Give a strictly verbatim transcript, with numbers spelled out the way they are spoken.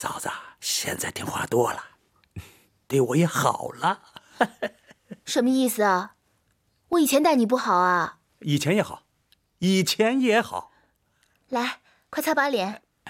嫂子现在听话多了，对我也好了。 什么意思啊？我以前待你不好啊？ 以前也好，以前也好。 来，快擦把脸。